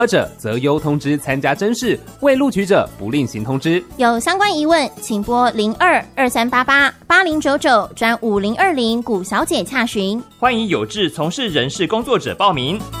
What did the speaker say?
者则优通知参加甄试，未录取者不另行通知。 有相关疑问，请拨02-2388-8099专5020古小姐洽询。 欢迎有志从事人事工作者报名。